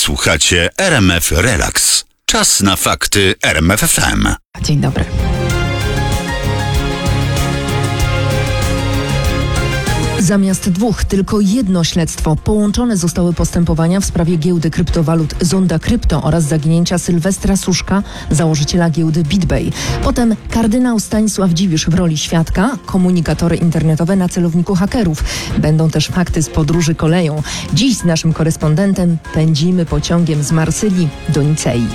Słuchacie RMF Relax. Czas na fakty RMF FM. Dzień dobry. Zamiast dwóch, tylko jedno śledztwo. Połączone zostały postępowania w sprawie giełdy kryptowalut Zonda Krypto oraz zaginięcia Sylwestra Suszka, założyciela giełdy BitBay. Potem kardynał Stanisław Dziwisz w roli świadka, komunikatory internetowe na celowniku hakerów. Będą też fakty z podróży koleją. Dziś z naszym korespondentem pędzimy pociągiem z Marsylii do Nicei.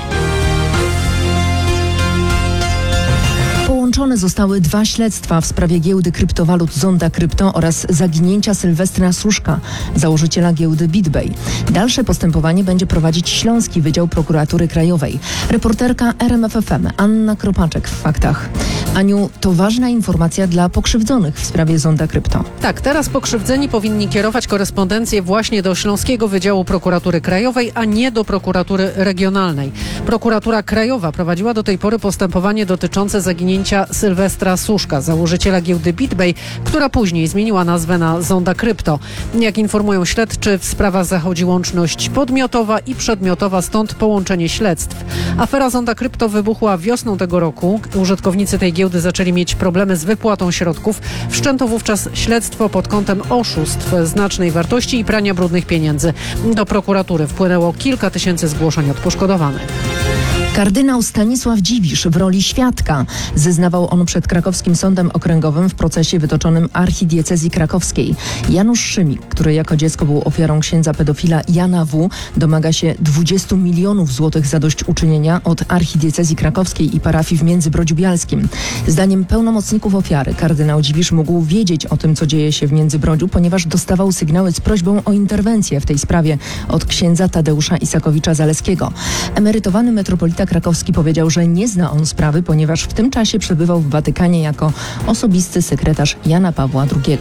Połączone zostały dwa śledztwa w sprawie giełdy kryptowalut Zonda Krypto oraz zaginięcia Sylwestra Suszka, założyciela giełdy BitBay. Dalsze postępowanie będzie prowadzić Śląski Wydział Prokuratury Krajowej. Reporterka RMF FM Anna Kropaczek w faktach. Aniu, to ważna informacja dla pokrzywdzonych w sprawie Zonda Krypto. Tak, teraz pokrzywdzeni powinni kierować korespondencję właśnie do Śląskiego Wydziału Prokuratury Krajowej, a nie do prokuratury regionalnej. Prokuratura Krajowa prowadziła do tej pory postępowanie dotyczące zaginięcia Sylwestra Suszka, założyciela giełdy BitBay, która później zmieniła nazwę na Zonda Krypto. Jak informują śledczy, w sprawach zachodzi łączność podmiotowa i przedmiotowa, stąd połączenie śledztw. Afera Zonda Krypto wybuchła wiosną tego roku. Użytkownicy tej giełdy zaczęli mieć problemy z wypłatą środków. Wszczęto wówczas śledztwo pod kątem oszustw znacznej wartości i prania brudnych pieniędzy. Do prokuratury wpłynęło kilka tysięcy zgłoszeń od poszkodowanych. Kardynał Stanisław Dziwisz w roli świadka. Zeznawał on przed krakowskim sądem okręgowym w procesie wytoczonym archidiecezji krakowskiej. Janusz Szymik, który jako dziecko był ofiarą księdza pedofila Jana W., domaga się 20 milionów złotych zadośćuczynienia od archidiecezji krakowskiej i parafii w Międzybrodziu Bialskim. Zdaniem pełnomocników ofiary kardynał Dziwisz mógł wiedzieć o tym, co dzieje się w Międzybrodziu, ponieważ dostawał sygnały z prośbą o interwencję w tej sprawie od księdza Tadeusza Isakowicza-Zaleskiego. Emerytowany metropolita krakowski powiedział, że nie zna on sprawy, ponieważ w tym czasie przebywał w Watykanie jako osobisty sekretarz Jana Pawła II.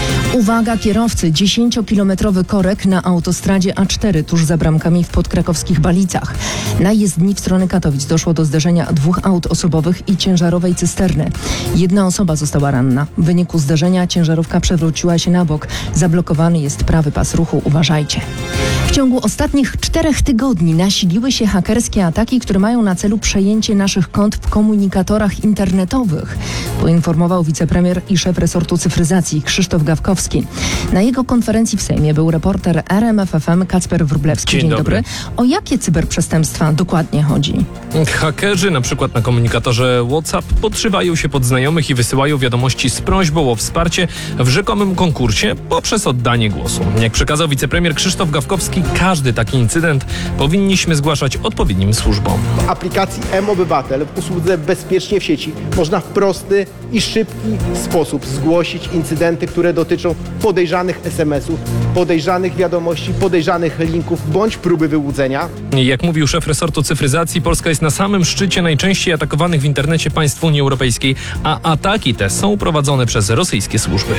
Uwaga kierowcy, 10-kilometrowy korek na autostradzie A4 tuż za bramkami w podkrakowskich Balicach. Na jezdni w stronę Katowic doszło do zderzenia dwóch aut osobowych i ciężarowej cysterny. Jedna osoba została ranna. W wyniku zderzenia ciężarówka przewróciła się na bok. Zablokowany jest prawy pas ruchu. Uważajcie. W ciągu ostatnich 4 tygodni nasiliły się hakerskie ataki, które mają na celu przejęcie naszych kont w komunikatorach internetowych, poinformował wicepremier i szef resortu cyfryzacji Krzysztof Gawkowski. Na jego konferencji w Sejmie był reporter RMF FM Kacper Wróblewski. Dzień dobry. O jakie cyberprzestępstwa dokładnie chodzi? Hakerzy, na przykład na komunikatorze WhatsApp, podszywają się pod znajomych i wysyłają wiadomości z prośbą o wsparcie w rzekomym konkursie poprzez oddanie głosu. Jak przekazał wicepremier Krzysztof Gawkowski, każdy taki incydent powinniśmy zgłaszać odpowiednim służbom. W aplikacji mObywatel w usłudze Bezpiecznie w sieci można w prosty i szybki sposób zgłosić incydenty, które dotyczą podejrzanych SMS-ów, podejrzanych wiadomości, podejrzanych linków bądź próby wyłudzenia. Jak mówił szef resortu cyfryzacji, Polska jest na samym szczycie najczęściej atakowanych w internecie państw Unii Europejskiej, a ataki te są prowadzone przez rosyjskie służby.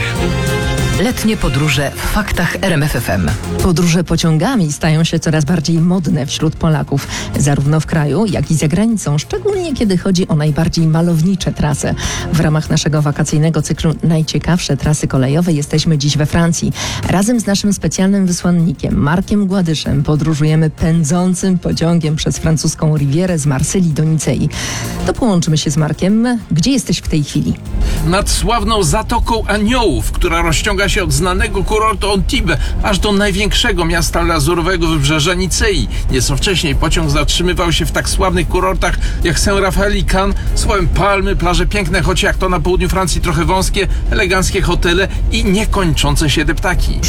Letnie podróże w faktach RMF FM. Podróże pociągami stają się coraz bardziej modne wśród Polaków, zarówno w kraju, jak i za granicą, szczególnie kiedy chodzi o najbardziej malownicze trasy. W ramach naszego wakacyjnego cyklu Najciekawsze trasy kolejowe jesteśmy dziś we Francji. Razem z naszym specjalnym wysłannikiem Markiem Gładyszem podróżujemy pędzącym pociągiem przez francuską Rivierę z Marsylii do Nicei. To połączymy się z Markiem. Gdzie jesteś w tej chwili? Nad sławną Zatoką Aniołów, która rozciąga się od znanego kurortu Antibes aż do największego miasta lazurowego wybrzeża Nicei. Nieco wcześniej pociąg zatrzymywał się w tak sławnych kurortach jak Saint-Raphaël i Cannes, słowem palmy, plaże piękne, choć jak to na południu Francji trochę wąskie, eleganckie hotele i niekończące się deptaki.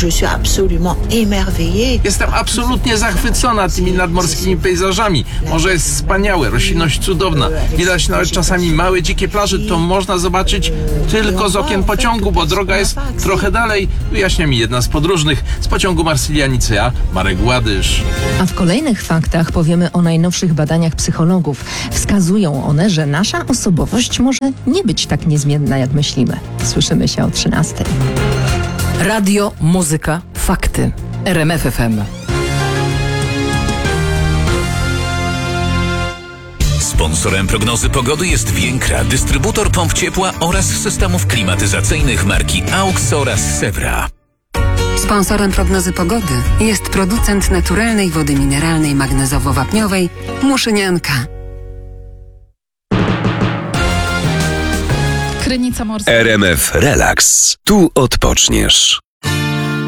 Jestem absolutnie zachwycona tymi nadmorskimi pejzażami. Morze jest wspaniałe, roślinność cudowna. Widać nawet czasami małe, dzikie plaże. To można zobaczyć tylko z okien pociągu, bo droga jest trochę dalej, wyjaśnia mi jedna z podróżnych z pociągu Marsylia-Nicea, Marek Gładysz. A w kolejnych faktach powiemy o najnowszych badaniach psychologów. Wskazują one, że nasza osobowość może nie być tak niezmienna, jak myślimy. Słyszymy się o 13:00. Radio, muzyka, fakty. RMF FM. Sponsorem prognozy pogody jest Więkra, dystrybutor pomp ciepła oraz systemów klimatyzacyjnych marki AUX oraz Sewra. Sponsorem prognozy pogody jest producent naturalnej wody mineralnej magnezowo-wapniowej Muszynianka. Krynica morska. RMF Relaks. Tu odpoczniesz.